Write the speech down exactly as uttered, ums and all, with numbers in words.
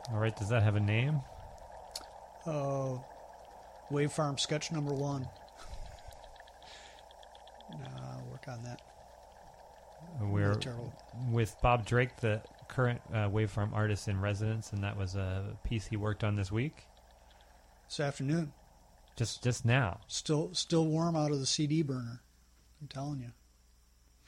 All right, does that have a name? Uh, Wave Farm sketch number one. uh, work on that. We're Really terrible. with Bob Drake, the current uh, Waveform artist in residence, and that was a piece he worked on this week. This afternoon. Just just now. Still, still warm out of the C D burner. I'm telling you.